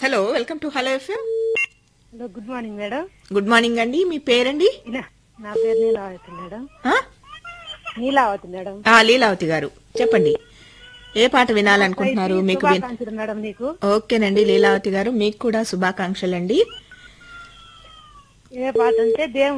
Hello, welcome to hello FM. Hello, good morning madam. Good morning అండి. మీ పేరండి? నా పేరు నీలావతి మేడం. నీలావతి మేడం. లీలావతి గారు, చెప్పండి ఏ పాట వినాలనుకుంటున్నారు? మీకు శుభాకాంక్షలు మేడం. నీకు ఓకేనండి లీలావతి గారు, మీకు కూడా శుభాకాంక్షలండి. ఏ పాట అంటే